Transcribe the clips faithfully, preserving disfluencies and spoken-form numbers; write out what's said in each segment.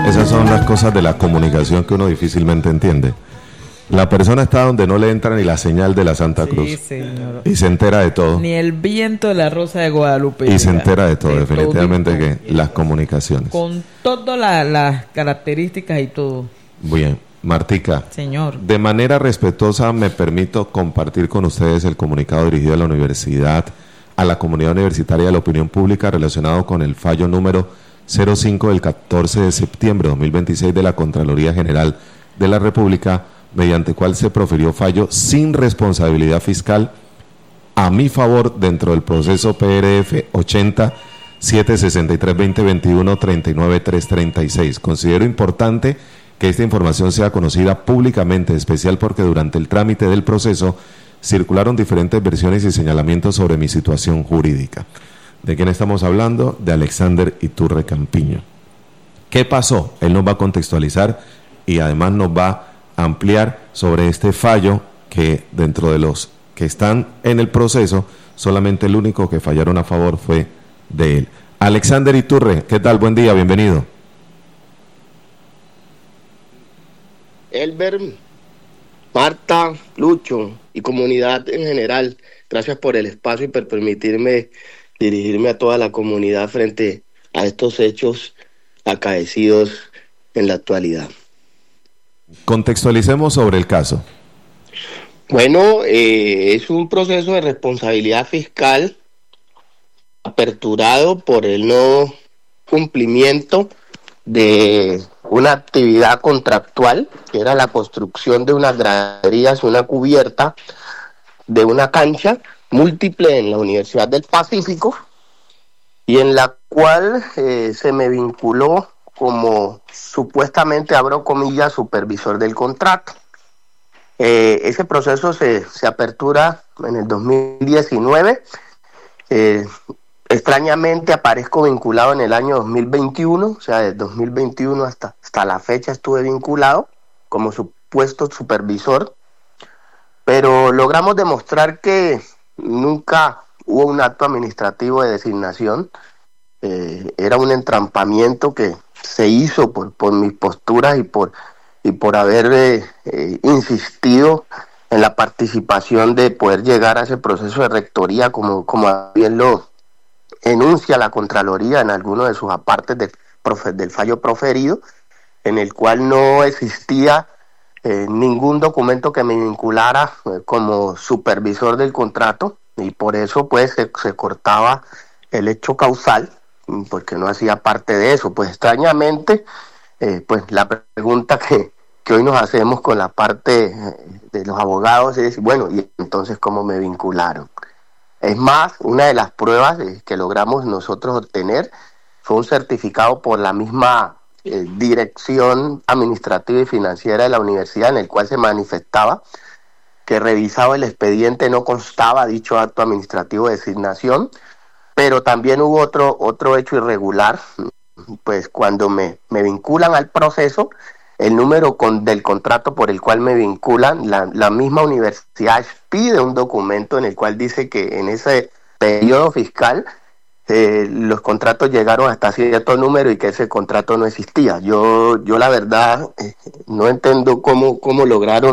Esas son las cosas de la comunicación que uno difícilmente entiende. La persona está donde no le entra ni la señal de la Santa Cruz. Sí, señor. Y se entera de todo. Ni el viento de la Rosa de Guadalupe. Y se entera de todo, de definitivamente todo, que las comunicaciones. Con todas la, las características y todo. Bien, Martica. Señor. De manera respetuosa me permito compartir con ustedes el comunicado dirigido a la universidad, a la comunidad universitaria y a la opinión pública relacionado con el fallo número cero cinco del catorce de septiembre de dos mil veintiséis de la Contraloría General de la República, mediante cual se profirió fallo sin responsabilidad fiscal a mi favor dentro del proceso P R F ochenta, setecientos sesenta y tres, veinte veintiuno, treinta y nueve, trescientos treinta y seis. Considero importante que esta información sea conocida públicamente, en especial porque durante el trámite del proceso circularon diferentes versiones y señalamientos sobre mi situación jurídica. ¿De quién estamos hablando? De Alexander Iturre Campiño. ¿Qué pasó? Él nos va a contextualizar y además nos va a ampliar sobre este fallo que dentro de los que están en el proceso, solamente el único que fallaron a favor fue de él. Alexander Iturre, ¿qué tal? Buen día, bienvenido. Elber, Marta, Lucho y comunidad en general, gracias por el espacio y por permitirme dirigirme a toda la comunidad frente a estos hechos acaecidos en la actualidad. Contextualicemos sobre el caso. Bueno, eh, es un proceso de responsabilidad fiscal aperturado por el no cumplimiento de una actividad contractual, que era la construcción de unas graderías, una cubierta de una cancha múltiple en la Universidad del Pacífico, y en la cual eh, se me vinculó como supuestamente, abro comillas, supervisor del contrato. Eh, ese proceso se, se apertura en el dos mil diecinueve. Eh, extrañamente aparezco vinculado en el año dos mil veintiuno, o sea, desde dos mil veintiuno hasta, hasta la fecha estuve vinculado como supuesto supervisor, pero logramos demostrar que nunca hubo un acto administrativo de designación. Eh, era un entrampamiento que se hizo por, por mis posturas y por, y por haber eh, eh, insistido en la participación de poder llegar a ese proceso de rectoría, como, como bien lo enuncia la Contraloría en alguno de sus apartes de, profe, del fallo proferido, en el cual no existía eh, ningún documento que me vinculara eh, como supervisor del contrato, y por eso pues se, se cortaba el hecho causal, porque no hacía parte de eso. Pues extrañamente, eh, pues la pregunta que, que hoy nos hacemos con la parte de los abogados es, bueno, ¿y entonces cómo me vincularon? Es más, una de las pruebas que logramos nosotros obtener fue un certificado por la misma eh, dirección administrativa y financiera de la universidad, en el cual se manifestaba que revisado el expediente no constaba dicho acto administrativo de designación, pero también hubo otro, otro hecho irregular. Pues cuando me, me vinculan al proceso, el número con, del contrato por el cual me vinculan, la, la misma universidad pide un documento en el cual dice que en ese periodo fiscal eh, los contratos llegaron hasta cierto número y que ese contrato no existía. Yo, yo la verdad eh, no entiendo cómo, cómo lograron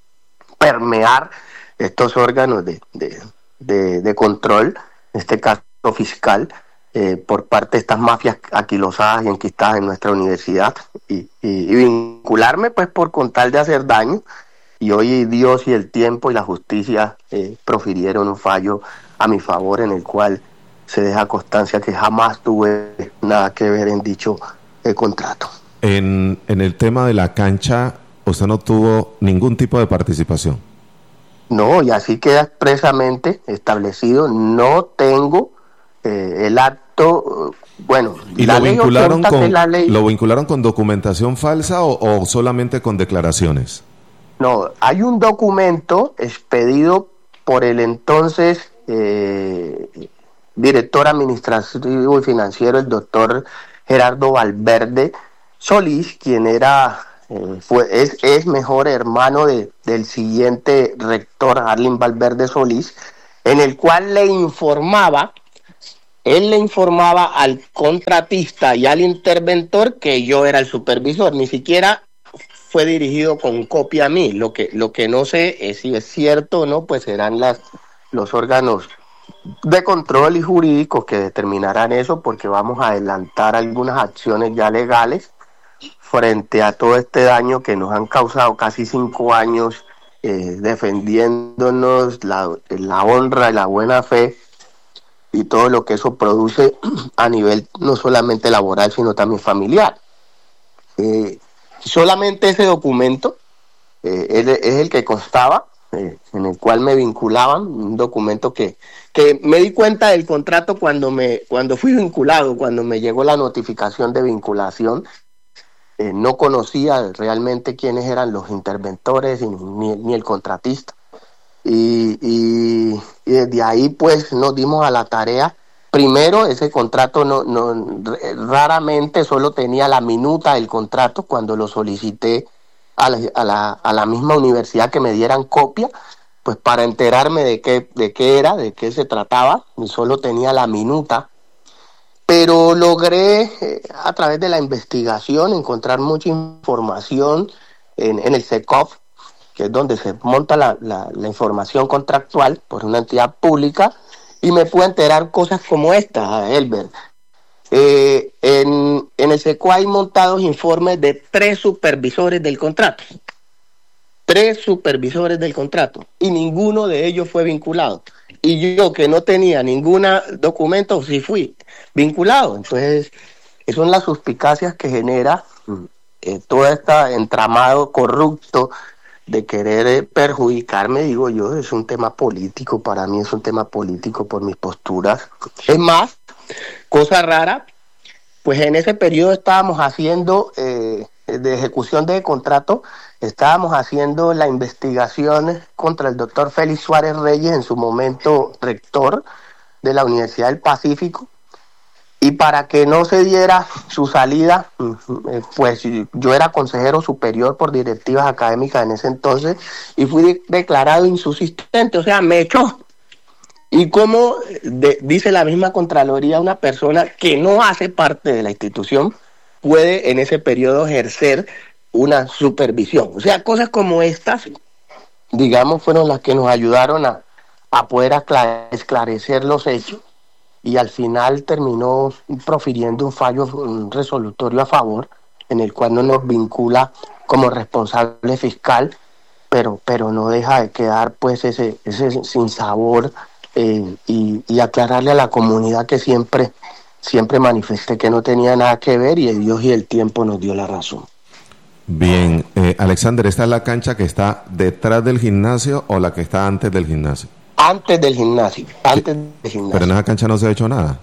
permear estos órganos de, de, de, de control, en este caso fiscal, eh, por parte de estas mafias aquilosadas y enquistadas en nuestra universidad, y, y, y vincularme pues por con tal de hacer daño, y hoy Dios y el tiempo y la justicia eh, profirieron un fallo a mi favor, en el cual se deja constancia que jamás tuve nada que ver en dicho eh, contrato. En, en el tema de la cancha, usted no tuvo ningún tipo de participación. No, y así queda expresamente establecido, no tengo eh, el acto, bueno, ¿y la lo ley vincularon con la ley, lo vincularon con documentación falsa o, o solamente con declaraciones? No, hay un documento expedido por el entonces eh, director administrativo y financiero, el doctor Gerardo Valverde Solís, quien era eh, fue es, es mejor hermano de, del siguiente rector, Arlin Valverde Solís, en el cual le informaba él le informaba al contratista y al interventor que yo era el supervisor, ni siquiera fue dirigido con copia a mí. Lo que, lo que no sé es si es cierto o no, pues serán las, los órganos de control y jurídicos que determinarán eso, porque vamos a adelantar algunas acciones ya legales frente a todo este daño que nos han causado casi cinco años eh, defendiéndonos la, la honra y la buena fe y todo lo que eso produce a nivel no solamente laboral sino también familiar. Eh, solamente ese documento eh, es, es el que constaba, eh, en el cual me vinculaban, un documento que, que me di cuenta del contrato cuando, me, cuando fui vinculado, cuando me llegó la notificación de vinculación. Eh, no conocía realmente quiénes eran los interventores y ni, ni el contratista. Y, y, y desde ahí pues nos dimos a la tarea. Primero, ese contrato no, no raramente solo tenía la minuta del contrato. Cuando lo solicité a la, a la, a la misma universidad que me dieran copia, pues para enterarme de qué, de qué era, de qué se trataba, y solo tenía la minuta. Pero logré, eh, a través de la investigación, encontrar mucha información en, en el SECOF, que es donde se monta la, la, la información contractual por una entidad pública, y me pude enterar cosas como esta, Elber. Eh, en, en el SECOF hay montados informes de tres supervisores del contrato. Tres supervisores del contrato, y ninguno de ellos fue vinculado. Y yo, que no tenía ningún documento, sí fui vinculado. Entonces, esas son las suspicacias que genera eh, todo este entramado corrupto de querer eh, perjudicarme, digo yo. Es un tema político, para mí es un tema político por mis posturas. Es más, cosa rara, pues en ese periodo estábamos haciendo, eh, de ejecución de contrato, estábamos haciendo la investigación contra el doctor Félix Suárez Reyes, en su momento rector de la Universidad del Pacífico, y para que no se diera su salida, pues yo era consejero superior por directivas académicas en ese entonces, y fui declarado insubsistente, o sea, me echó. Y como de, dice la misma Contraloría, una persona que no hace parte de la institución puede en ese periodo ejercer una supervisión. O sea, cosas como estas, digamos, fueron las que nos ayudaron a, a poder aclarar, esclarecer los hechos, y al final terminó profiriendo un fallo un resolutorio a favor, en el cual no nos vincula como responsable fiscal, pero, pero no deja de quedar pues ese, ese sinsabor, eh, y, y aclararle a la comunidad que siempre, siempre manifesté que no tenía nada que ver, y Dios y el tiempo nos dio la razón. Bien, eh, Alexander, ¿esta es la cancha que está detrás del gimnasio o la que está antes del gimnasio? Antes del gimnasio, antes del gimnasio. Pero en esa cancha no se ha hecho nada.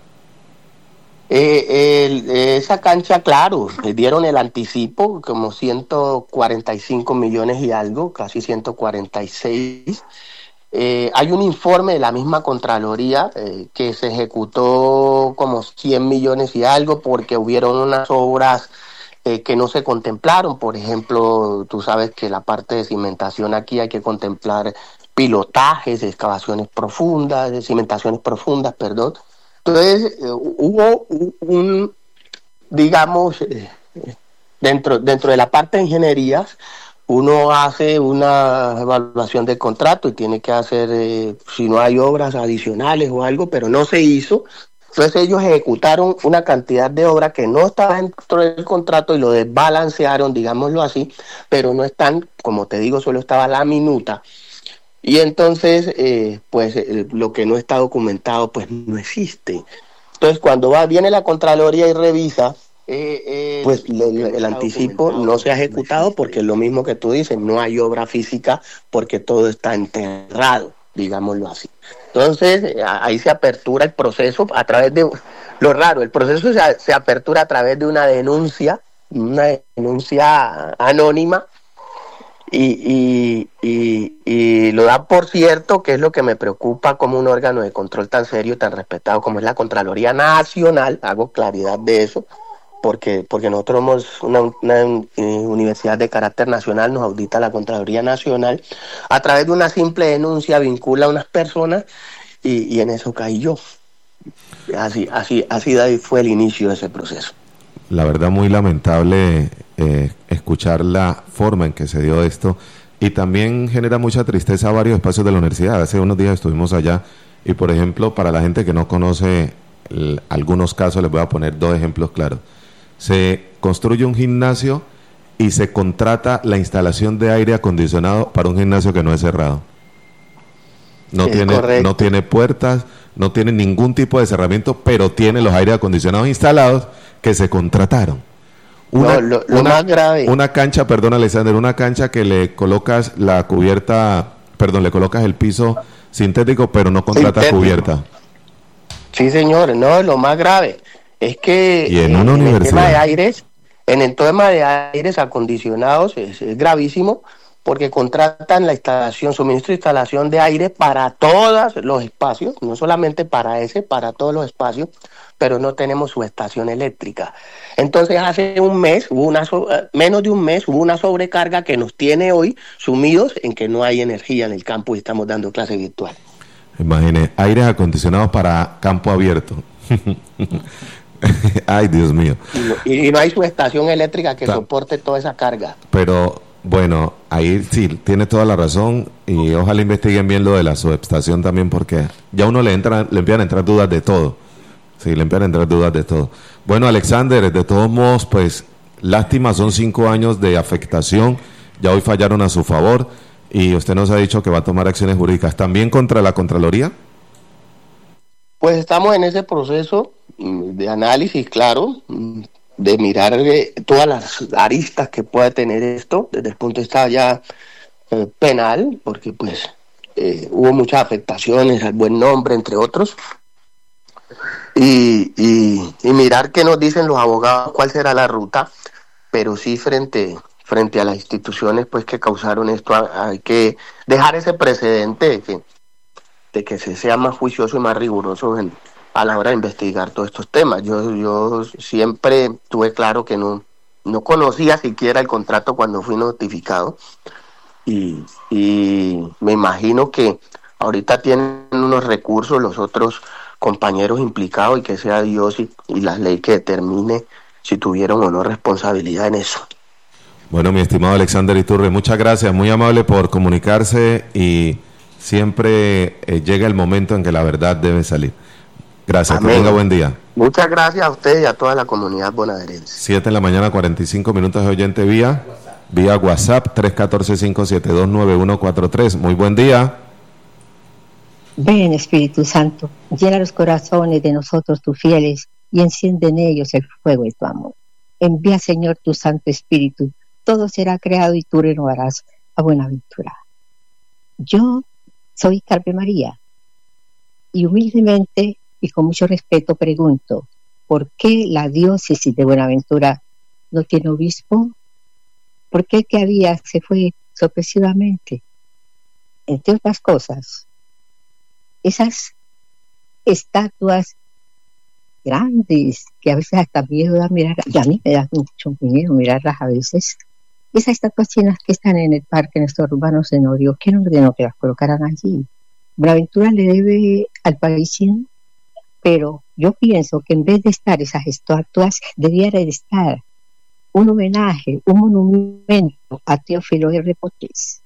Eh, el, esa cancha, claro, le dieron el anticipo, como ciento cuarenta y cinco millones y algo, casi ciento cuarenta y seis. Eh, hay un informe de la misma Contraloría eh, que se ejecutó como cien millones y algo, porque hubieron unas obras eh, que no se contemplaron. Por ejemplo, tú sabes que la parte de cimentación aquí hay que contemplar pilotajes, excavaciones profundas, cimentaciones profundas, perdón. Entonces, eh, hubo un, digamos, eh, dentro, dentro de la parte de ingenierías, uno hace una evaluación del contrato y tiene que hacer, eh, si no hay obras adicionales o algo, pero no se hizo. Entonces ellos ejecutaron una cantidad de obras que no estaba dentro del contrato y lo desbalancearon, digámoslo así, pero no están, como te digo, solo estaba la minuta. Y entonces, eh, pues eh, lo que no está documentado, pues no existe. Entonces, cuando va viene la Contraloría y revisa, eh, eh, pues le, le, el anticipo no se ha ejecutado, porque es lo mismo que tú dices, no hay obra física porque todo está enterrado, digámoslo así. Entonces, eh, ahí se apertura el proceso a través de, lo raro, el proceso se, se apertura a través de una denuncia, una denuncia anónima. Y, y, y, y lo da por cierto, que es lo que me preocupa como un órgano de control tan serio, tan respetado como es la Contraloría Nacional. Hago claridad de eso, porque, porque nosotros somos una, una universidad de carácter nacional, nos audita la Contraloría Nacional. A través de una simple denuncia vincula a unas personas, y, y en eso caí yo. Así, así, así de ahí fue el inicio de ese proceso. La verdad, muy lamentable eh, escuchar la forma en que se dio esto, y también genera mucha tristeza a varios espacios de la universidad. Hace unos días estuvimos allá y, por ejemplo, para la gente que no conoce el, algunos casos, les voy a poner dos ejemplos claros. Se construye un gimnasio y se contrata la instalación de aire acondicionado para un gimnasio que no es cerrado. No Es tiene, correcto. no tiene puertas, no tiene ningún tipo de cerramiento, pero tiene los aire acondicionados instalados que se contrataron. Una, No, lo, lo una, más grave. una cancha, perdón Alexander, una cancha que le colocas la cubierta, perdón, le colocas el piso sintético, pero no contrata Sintético. cubierta. Sí, señor, no, lo más grave es que Y en eh, una en el universidad. tema de aires, en el tema de aires acondicionados es, es gravísimo, porque contratan la instalación, suministro de instalación de aire para todos los espacios, no solamente para ese, para todos los espacios, pero no tenemos subestación eléctrica. Entonces hace un mes, hubo una so- menos de un mes, hubo una sobrecarga que nos tiene hoy sumidos en que no hay energía en el campo y estamos dando clase virtual. Imagine, aires acondicionados para campo abierto. Ay, Dios mío. Y no, y- y no hay subestación eléctrica que Ta- soporte toda esa carga. Pero bueno, ahí sí, tiene toda la razón, y ojalá investiguen bien lo de la subestación también, porque ya uno le entra, le empiezan a entrar dudas de todo. Sí, le empiezan a entrar dudas de todo. Bueno, Alexander, de todos modos, pues lástima, son cinco años de afectación, ya hoy fallaron a su favor, y usted nos ha dicho que va a tomar acciones jurídicas también contra la Contraloría. Pues estamos en ese proceso mm, de análisis, claro, mm, de mirar eh, todas las aristas que pueda tener esto desde el punto de vista ya eh, penal, porque pues eh, hubo muchas afectaciones al buen nombre, entre otros, y, y, y mirar qué nos dicen los abogados, cuál será la ruta, pero sí frente frente a las instituciones pues que causaron esto, ha- hay que dejar ese precedente de que de que se sea más juicioso y más riguroso en, a la hora de investigar todos estos temas. Yo, yo siempre tuve claro que no, no conocía siquiera el contrato cuando fui notificado, y, y me imagino que ahorita tienen unos recursos los otros compañeros implicados, y que sea Dios y, y la ley que determine si tuvieron o no responsabilidad en eso. Bueno, mi estimado Alexander Iturbe, muchas gracias, muy amable por comunicarse, y siempre eh, llega el momento en que la verdad debe salir. Gracias, Amén. que tenga buen día. Muchas gracias a ustedes y a toda la comunidad bonaerense. siete de la mañana, cuarenta y cinco minutos de oyente vía, vía WhatsApp, tres uno cuatro, cinco siete dos, nueve uno cuatro tres. Muy buen día. Ven, Espíritu Santo, llena los corazones de nosotros, tus fieles, y enciende en ellos el fuego de tu amor. Envía, Señor, tu Santo Espíritu, todo será creado y tú renovarás a Buenaventura. Yo soy Carmen María, y humildemente y con mucho respeto pregunto, ¿por qué la diócesis de Buenaventura no tiene obispo? ¿Por qué el que había se fue sorpresivamente? Entre otras cosas, esas estatuas grandes que a veces hasta miedo da mirar, y a mí me da mucho miedo mirarlas a veces, esas estatuas chinas que están en el parque Néstor Urbano Zenorio, ¿quién ordenó que las colocaran allí? Buenaventura le debe al país chino, pero yo pienso que en vez de estar esas estatuas, debiera de estar un homenaje, un monumento a Teófilo R. Potés,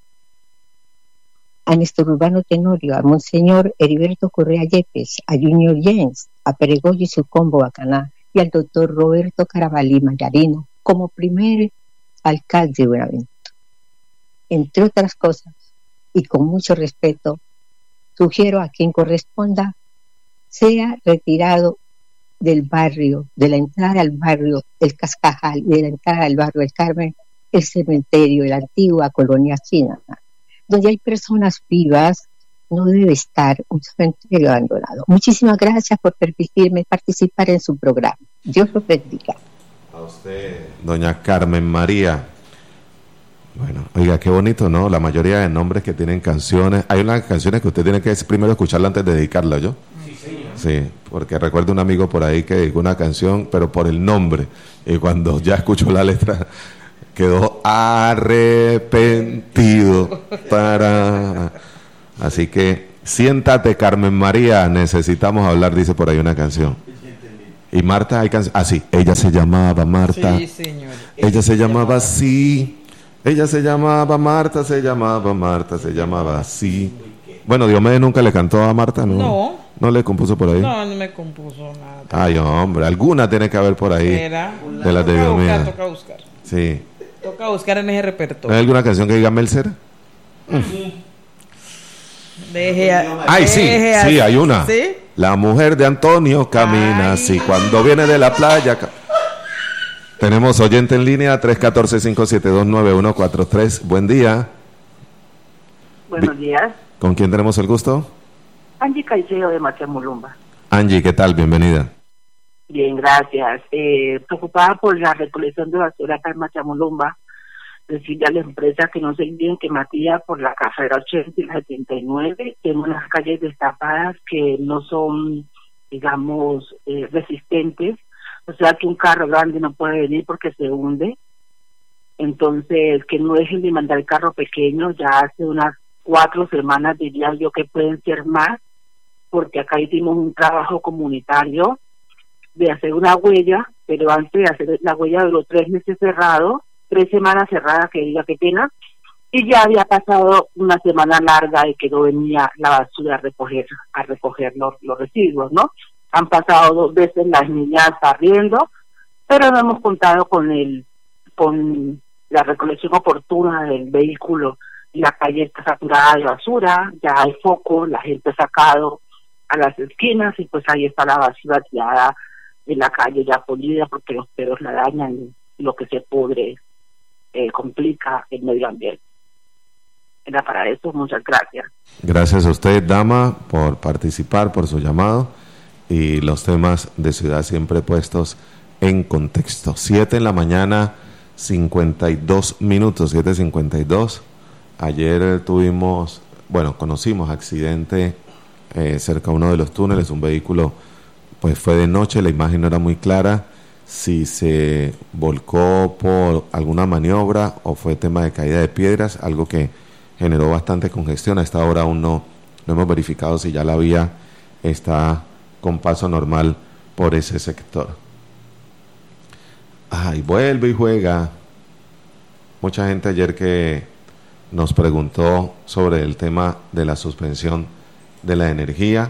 a Néstor Urbano Tenorio, a Monseñor Heriberto Correa Yepes, a Junior Jens, a Peregoyo y su combo Bacaná, y al doctor Roberto Carabalí Mayarino como primer alcalde de Buenaventura. Entre otras cosas, y con mucho respeto, sugiero a quien corresponda sea retirado del barrio, de la entrada al barrio El Cascajal y de la entrada al barrio El Carmen, el cementerio de la antigua colonia china, donde hay personas vivas. No debe estar un cementerio abandonado. Muchísimas gracias por permitirme participar en su programa. Dios lo bendiga. A usted, doña Carmen María. Bueno, oiga, qué bonito, ¿no? La mayoría de nombres que tienen canciones. Hay unas canciones que usted tiene que primero escucharla antes de dedicarla, ¿yo? Sí, señor. Sí, porque recuerdo un amigo por ahí que dedicó una canción, pero por el nombre. Y cuando ya escuchó la letra, quedó arrepentido. Para... Así que Siéntate, Carmen María, necesitamos hablar, dice por ahí una canción. Y Marta, hay canción. Ah, sí, ella se llamaba Marta. Sí, señor. Ella se llamaba así. Ella se llamaba Marta, se llamaba Marta, se llamaba así. Bueno, Diomedes nunca le cantó a Marta, ¿no? No. ¿No le compuso por ahí? No, no me compuso nada. Ay, hombre, alguna tiene que haber por ahí. Era. De las de Toca Diomedes. buscar, toca buscar. Sí. Toca buscar en ese ¿No repertorio. hay alguna canción que diga Melzer? Deje a- Ay, sí, deje sí, así. hay una. ¿Sí? La mujer de Antonio camina Ay. así cuando viene de la playa. ca- Tenemos oyente en línea tres uno cuatro, cinco siete dos, nueve uno cuatro tres. Buen día. Buenos días. ¿Con quién tenemos el gusto? Angie Caicedo de Machemulumba. Angie, ¿qué tal? Bienvenida. Bien, gracias. Eh, preocupada por la recolección de basura acá en Machemulumba, decirle a la empresa que no se olviden que Matías por la carrera ochenta y la setenta y nueve tiene unas calles destapadas que no son, digamos, eh, resistentes. O sea que un carro grande no puede venir porque se hunde. Entonces, que no dejen de mandar el carro pequeño. Ya hace unas cuatro semanas diría yo que pueden ser más, porque acá hicimos un trabajo comunitario de hacer una huella, pero antes de hacer la huella duró tres meses cerrado, tres semanas cerradas, que diga qué pena, y ya había pasado una semana larga de que no venía la basura a recoger, a recoger los, los residuos, ¿no? Han pasado dos veces las niñas barriendo, pero no hemos contado con el, con la recolección oportuna del vehículo. La calle está saturada de basura, ya hay foco, la gente ha sacado a las esquinas y pues ahí está la basura tirada en la calle ya polida porque los perros la dañan y lo que se pudre eh, complica el medio ambiente. Era para eso, muchas gracias. Gracias a usted, dama, por participar, por su llamado y los temas de ciudad siempre puestos en contexto. Siete en la mañana, cincuenta y dos minutos, siete cincuenta y dos. Ayer tuvimos, bueno, conocimos accidente eh, cerca de uno de los túneles, un vehículo, pues fue de noche, la imagen no era muy clara, si se volcó por alguna maniobra o fue tema de caída de piedras, algo que generó bastante congestión. A esta hora aún no, no hemos verificado si ya la vía está con paso normal por ese sector. Ay, vuelve y juega. Mucha gente ayer que nos preguntó sobre el tema de la suspensión de la energía,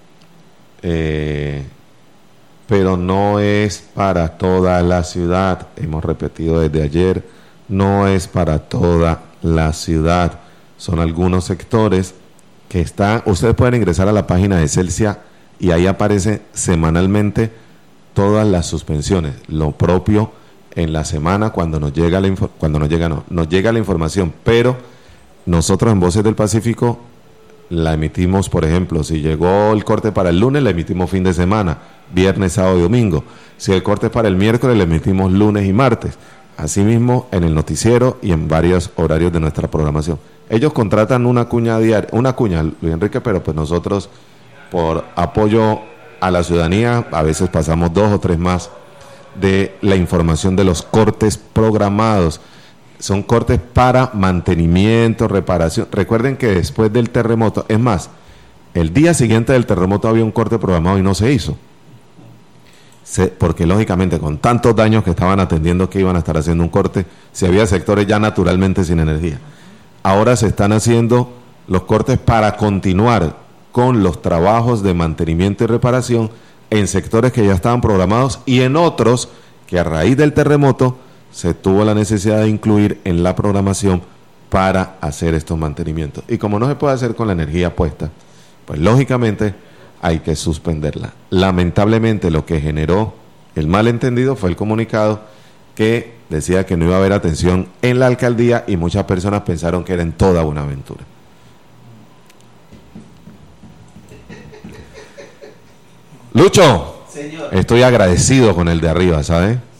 eh, pero no es para toda la ciudad, hemos repetido desde ayer, no es para toda la ciudad, son algunos sectores que están, ustedes pueden ingresar a la página de Celsia y ahí aparece semanalmente todas las suspensiones, lo propio en la semana cuando nos llega la info- cuando nos llega no, nos llega la información, pero nosotros en Voces del Pacífico la emitimos, por ejemplo, si llegó el corte para el lunes, la emitimos fin de semana, viernes, sábado y domingo. Si el corte es para el miércoles, la emitimos lunes y martes. Asimismo, en el noticiero y en varios horarios de nuestra programación. Ellos contratan una cuña diaria, una cuña, Luis Enrique, pero pues nosotros, por apoyo a la ciudadanía, a veces pasamos dos o tres más de la información de los cortes programados. Son cortes para mantenimiento, reparación. Recuerden que después del terremoto, es más, el día siguiente del terremoto había un corte programado y no se hizo. Se, porque lógicamente con tantos daños que estaban atendiendo que iban a estar haciendo un corte, si había sectores ya naturalmente sin energía. Ahora se están haciendo los cortes para continuar con los trabajos de mantenimiento y reparación en sectores que ya estaban programados y en otros que a raíz del terremoto se tuvo la necesidad de incluir en la programación para hacer estos mantenimientos. Y como no se puede hacer con la energía puesta, pues lógicamente hay que suspenderla. Lamentablemente lo que generó el malentendido fue el comunicado que decía que no iba a haber atención en la alcaldía y muchas personas pensaron que era en toda Buenaventura. Lucho, señor, estoy agradecido con el de arriba, ¿sabe?